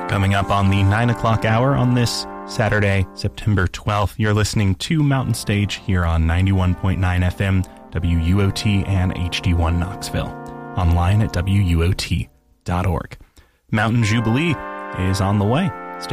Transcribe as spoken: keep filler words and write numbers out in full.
Coming up on the nine o'clock hour on this Saturday, September twelfth, you're listening to Mountain Stage here on ninety-one point nine F M, W U O T, and H D one Knoxville. Online at W U O T dot org. Mountain Jubilee is on the way.